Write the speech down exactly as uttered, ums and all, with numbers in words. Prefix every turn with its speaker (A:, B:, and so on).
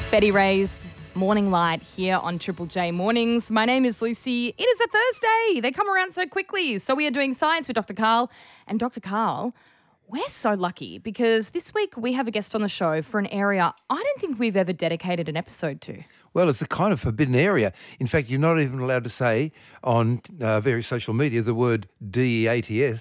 A: Betty Ray's Morning Light here on Triple J Mornings. My name is Lucy. It is a Thursday. They come around so quickly. So we are doing science with Doctor Karl. And Doctor Karl, we're so lucky because this week we have a guest on the show for an area I don't think we've ever dedicated an episode to.
B: Well, it's a kind of forbidden area. In fact, you're not even allowed to say on uh, various social media the word D E A T S